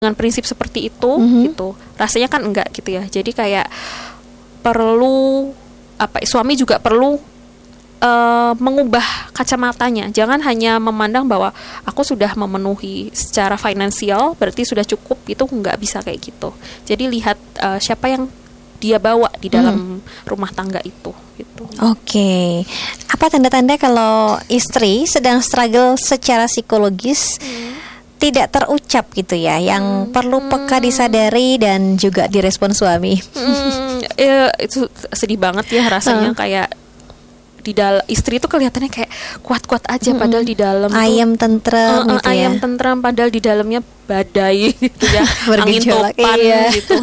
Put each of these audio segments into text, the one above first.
dengan prinsip seperti itu gitu. Rasanya kan enggak gitu ya. Jadi kayak perlu suami juga perlu mengubah kacamatanya. Jangan hanya memandang bahwa aku sudah memenuhi secara finansial berarti sudah cukup, itu nggak bisa kayak gitu. Jadi lihat siapa yang dia bawa di dalam rumah tangga itu gitu. Oke. Apa tanda-tanda kalau istri sedang struggle secara psikologis tidak terucap gitu ya, yang perlu peka disadari dan juga direspon suami? Itu sedih banget ya rasanya. Kayak di dalam istri itu kelihatannya kayak kuat-kuat aja, padahal di dalam ayam tentrem gitu ya. Ayam tentrem padahal di dalamnya badai gitu ya. Angin topan gitu.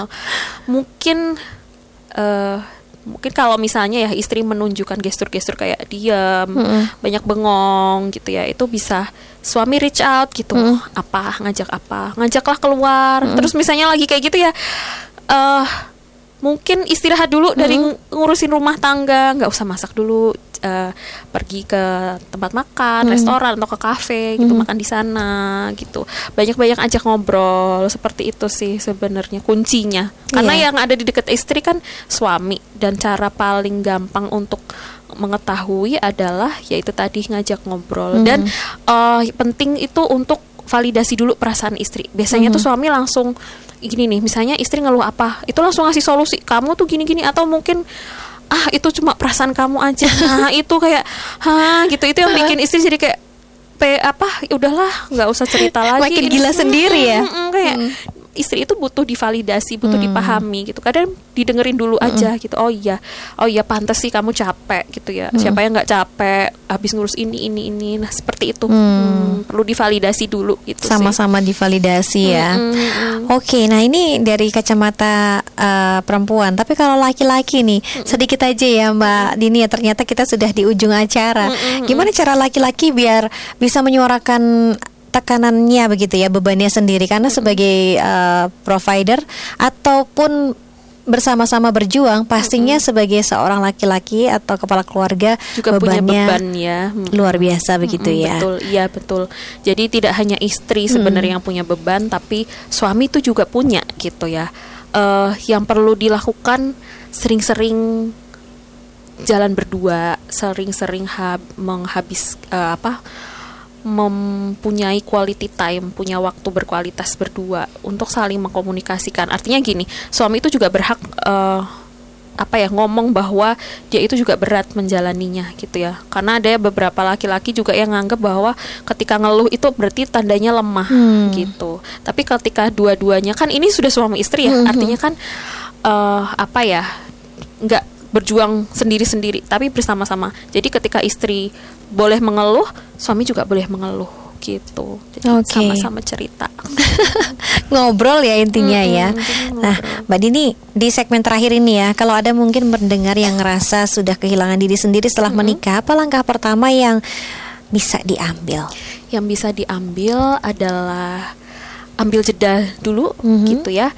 Mungkin kalau misalnya ya istri menunjukkan gestur-gestur kayak diam, banyak bengong gitu ya, itu bisa suami reach out gitu. Ngajaklah keluar. Terus misalnya lagi kayak gitu ya, mungkin istirahat dulu dari ngurusin rumah tangga, nggak usah masak dulu, pergi ke tempat makan, restoran atau ke kafe gitu, makan di sana gitu. Banyak-banyak ajak ngobrol, seperti itu sih sebenarnya kuncinya. Karena yang ada di dekat istri kan suami, dan cara paling gampang untuk mengetahui adalah yaitu tadi ngajak ngobrol. Dan penting itu untuk validasi dulu perasaan istri. Biasanya tuh suami langsung gini nih, misalnya istri ngeluh apa, itu langsung ngasih solusi, kamu tuh gini-gini, atau mungkin itu cuma perasaan kamu aja. Nah itu kayak gitu, itu yang bikin istri jadi kayak udahlah nggak usah cerita lagi, makin gila sendiri ya. Kayak istri itu butuh divalidasi, butuh dipahami gitu. Kadang didengerin dulu aja gitu. Oh iya pantas sih kamu capek gitu ya. Siapa yang nggak capek habis ngurus ini. Nah seperti itu. Perlu divalidasi dulu gitu. Sama-sama divalidasi ya. Oke, nah ini dari kacamata perempuan. Tapi kalau laki-laki nih, sedikit aja ya Mbak Dini ya, ternyata kita sudah di ujung acara. Gimana cara laki-laki biar bisa menyuarakan tekanannya begitu ya, bebannya sendiri, karena sebagai provider ataupun bersama-sama berjuang, pastinya sebagai seorang laki-laki atau kepala keluarga juga punya beban ya, luar biasa begitu ya. Betul, iya betul. Jadi tidak hanya istri sebenarnya yang punya beban, tapi suami itu juga punya gitu ya. Yang perlu dilakukan sering-sering jalan berdua, sering-sering mempunyai quality time, punya waktu berkualitas berdua untuk saling mengkomunikasikan. Artinya gini, suami itu juga berhak ngomong bahwa dia itu juga berat menjalaninya gitu ya. Karena ada beberapa laki-laki juga yang nganggap bahwa ketika ngeluh itu berarti tandanya lemah gitu. Tapi ketika dua-duanya kan ini sudah suami istri ya, artinya kan nggak berjuang sendiri-sendiri, tapi bersama-sama. Jadi ketika istri boleh mengeluh, suami juga boleh mengeluh gitu. Jadi sama-sama cerita. Ngobrol ya intinya ya. Nah, Mbak Dini, di segmen terakhir ini ya, kalau ada mungkin mendengar yang ngerasa sudah kehilangan diri sendiri setelah menikah, apa langkah pertama yang bisa diambil? Yang bisa diambil adalah ambil jeda dulu gitu ya.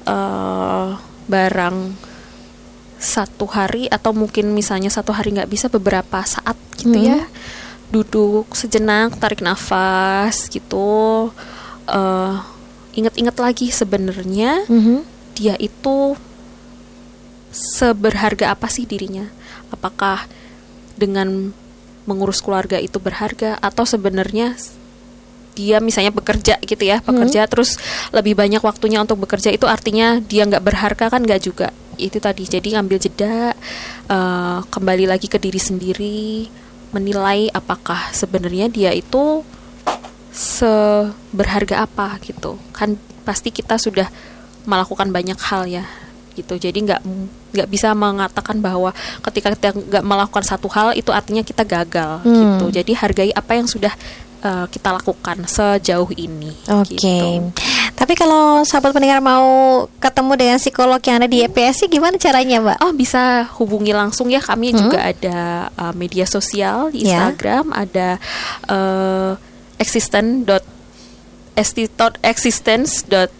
Barang 1 hari atau mungkin misalnya 1 hari nggak bisa, beberapa saat gitu ya, duduk sejenak, tarik nafas gitu, ingat-ingat lagi sebenarnya dia itu seberharga apa sih dirinya. Apakah dengan mengurus keluarga itu berharga, atau sebenarnya dia misalnya bekerja gitu ya, terus lebih banyak waktunya untuk bekerja, itu artinya dia nggak berharga kan? Nggak juga. Itu tadi, jadi ambil jeda, kembali lagi ke diri sendiri, menilai apakah sebenarnya dia itu seberharga apa gitu. Kan pasti kita sudah melakukan banyak hal ya gitu. Jadi nggak bisa mengatakan bahwa ketika kita nggak melakukan satu hal itu artinya kita gagal gitu. Jadi hargai apa yang sudah kita lakukan sejauh ini. Oke. Gitu. Tapi kalau sahabat pendengar mau ketemu dengan psikolog yang ada di EPSI, gimana caranya, Mbak? Oh, bisa hubungi langsung ya. Kami juga ada media sosial di Instagram, ada existence.pssi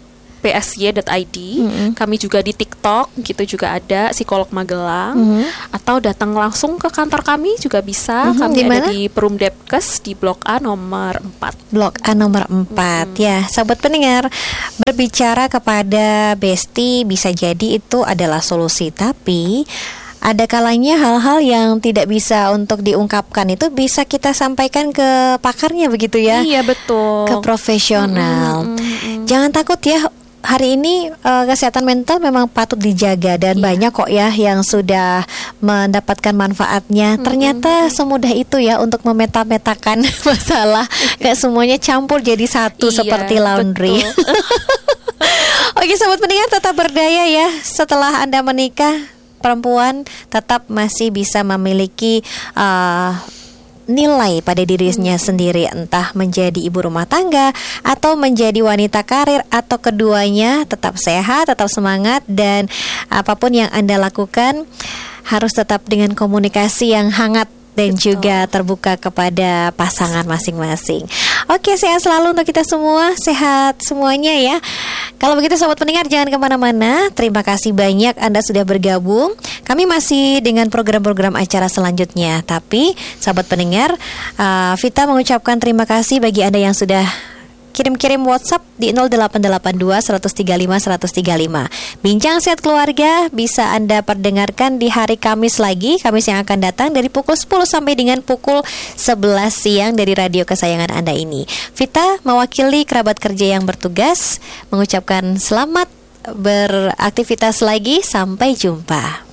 psy.id. Kami juga di TikTok gitu juga ada Psikolog Magelang. Atau datang langsung ke kantor kami juga bisa. Kami ada di Perum Depkes di Blok A nomor 4. Blok A nomor 4. Ya, sahabat pendengar, berbicara kepada Besti bisa jadi itu adalah solusi, tapi ada kalanya hal-hal yang tidak bisa untuk diungkapkan itu bisa kita sampaikan ke pakarnya begitu ya. Iya, betul. Ke profesional. Jangan takut ya. Hari ini kesehatan mental memang patut dijaga dan banyak kok ya yang sudah mendapatkan manfaatnya. Ternyata semudah itu ya untuk memeta-metakan masalah. Gak semuanya campur jadi satu seperti laundry. Oke, sahabat pendengar, tetap berdaya ya. Setelah Anda menikah, perempuan tetap masih bisa memiliki nilai pada dirinya sendiri, entah menjadi ibu rumah tangga atau menjadi wanita karir, atau keduanya tetap sehat, tetap semangat, dan apapun yang Anda lakukan harus tetap dengan komunikasi yang hangat dan juga terbuka kepada pasangan masing-masing. Oke, sehat selalu untuk kita semua, sehat semuanya ya. Kalau begitu sahabat pendengar, jangan kemana-mana. Terima kasih banyak Anda sudah bergabung. Kami masih dengan program-program acara selanjutnya. Tapi sahabat pendengar, Vita mengucapkan terima kasih bagi Anda yang sudah kirim-kirim WhatsApp di 0882 135 135. Bincang Sehat Keluarga bisa Anda perdengarkan di hari Kamis lagi, Kamis yang akan datang dari pukul 10 sampai dengan pukul 11 siang dari radio kesayangan Anda ini. Vita mewakili kerabat kerja yang bertugas mengucapkan selamat beraktivitas lagi, sampai jumpa.